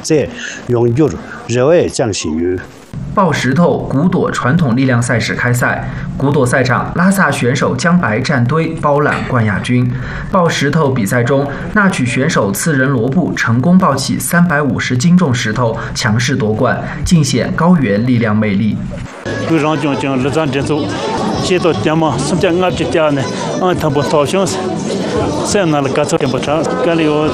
者永久热爱将士于。 抱石头古朵传统力量赛事开赛，古朵赛场拉萨选手江白战堆包揽冠亚军。抱石头比赛中，纳曲选手次仁罗布成功抱起350斤重石头，强势夺冠，尽显高原力量魅力。 都让将日战争走，接到点嘛，什么叫俺这家呢？俺他不掏钱，现在那个做点不长，干了我。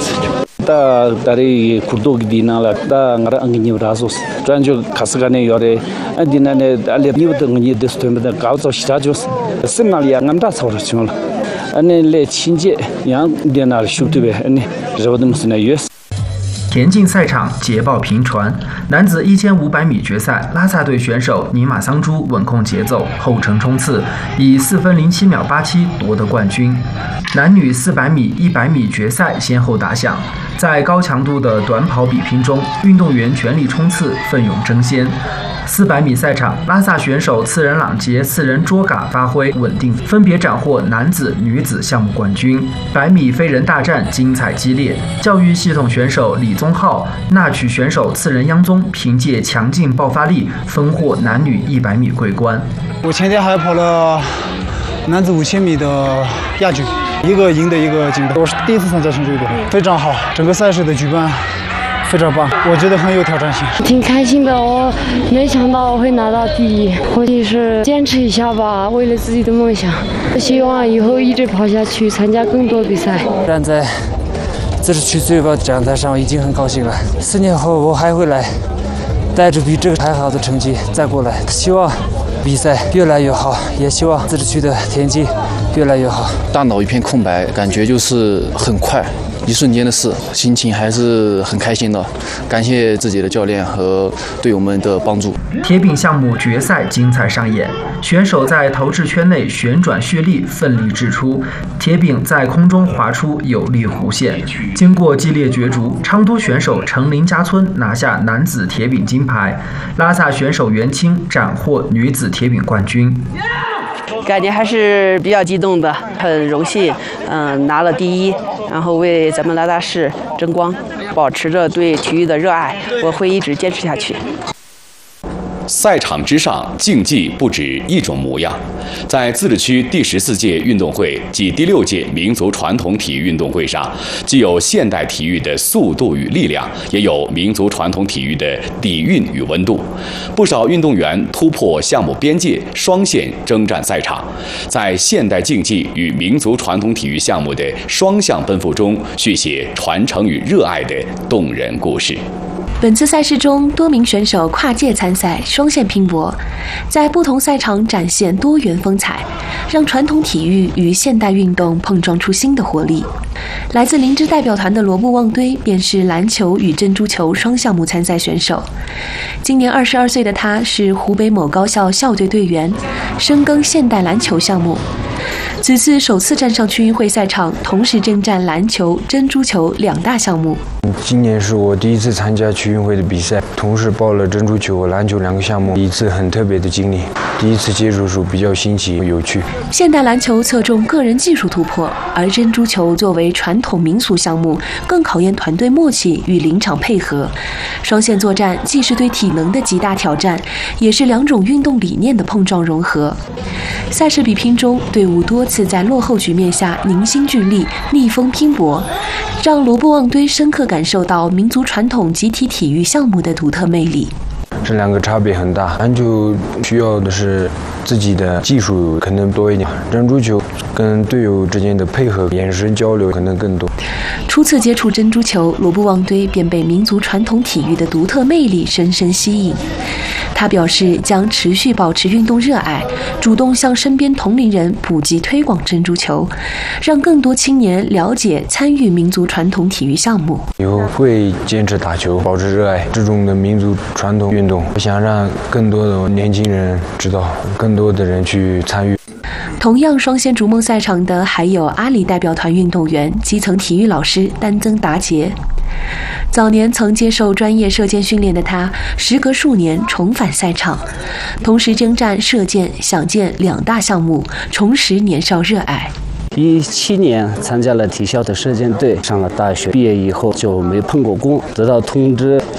dari kurdo gidina la da ngara angni rasos tranjo khasgane yore adinane ale niwt ngni destem da gauzo shtajos simnali ngamda sorchol ane le chinje yang dinar shutube ane rewdumsna yes。 田径赛场捷报频传，男子1500米决赛，拉萨队选手尼玛桑珠稳控节奏，后程冲刺，以4分07秒87夺得冠军。男女400米、100米决赛先后打响，在高强度的短跑比拼中，运动员全力冲刺，奋勇争先。400米赛场，拉萨选手次仁朗杰、次仁卓嘎发挥稳定，分别斩获男子、女子项目冠军。100米飞人大战精彩激烈，教育系统选手李宗浩、纳曲选手次仁央宗凭借强劲爆发力，分获男女100米桂冠。 我前天还跑了男子5000米的亚军，一个银的，一个金的。我是第一次参加成都队，非常好，整个赛事的举办非常棒，我觉得很有挑战性。 挺开心的，我没想到我会拿到第一，或许是坚持一下吧，为了自己的梦想。希望以后一直跑下去，参加更多比赛。 站在自治区最高奖台上已经很高兴了，4年后我还会来，带着比这个还好的成绩再过来。希望比赛越来越好，也希望自治区的田径越来越好。 大脑一片空白，感觉就是很快。一瞬间的事，心情还是很开心的。感谢自己的教练和队友们的帮助。 铁饼项目决赛精彩上演，选手在投掷圈内旋转蓄力，奋力掷出，铁饼在空中划出有力弧线。经过激烈角逐，昌都选手成林家村拿下男子铁饼金牌，拉萨选手袁清斩获女子铁饼冠军。 感觉还是比较激动的，很荣幸，拿了第一，然后为咱们拉萨市争光，保持着对体育的热爱，我会一直坚持下去。 赛场之上，竞技不止一种模样。在自治区第14届运动会及第6届民族传统体育运动会上，既有现代体育的速度与力量，也有民族传统体育的底蕴与温度。不少运动员突破项目边界，双线征战赛场，在现代竞技与民族传统体育项目的双向奔赴中，续写传承与热爱的动人故事。 本次赛事中，多名选手跨界参赛，双线拼搏，在不同赛场展现多元风采，让传统体育与现代运动碰撞出新的活力。来自林芝代表团的罗布旺堆便是篮球与珍珠球双项目参赛选手。今年22岁的他是湖北某高校校队队员，深耕现代篮球项目。此次首次站上区运会赛场，同时征战篮球、珍珠球2大项目。 今年是我第一次参加区运会的比赛，同时报了珍珠球和篮球2个项目，一次很特别的经历。第一次接触时比较新奇有趣。 现代篮球侧重个人技术突破，而珍珠球作为传统民俗项目，更考验团队默契与临场配合。双线作战既是对体能的极大挑战，也是2种运动理念的碰撞融合。赛事比拼中，队伍多次在落后局面下凝心聚力、逆风拼搏，让罗布旺堆深刻感受到民族传统集体体育项目的独特魅力。 这2个差别很大，篮球需要的是自己的技术可能多一点，珍珠球跟队友之间的配合、眼神交流可能更多。 初次接触珍珠球，罗布旺堆便被民族传统体育的独特魅力深深吸引。他表示将持续保持运动热爱，主动向身边同龄人普及推广珍珠球，让更多青年了解参与民族传统体育项目。 以后会坚持打球，保持热爱这种的民族传统运动，我想让更多的年轻人知道，更多的人去参与。 同样双线逐梦赛场的还有阿里代表团运动员、基层体育老师丹增达杰。早年曾接受专业射箭训练的他，时隔数年重返赛场，同时征战射箭、响箭2大项目，重拾年少热爱。 17年参加了体校的射箭队，上了大学，毕业以后就没碰过工，得到通知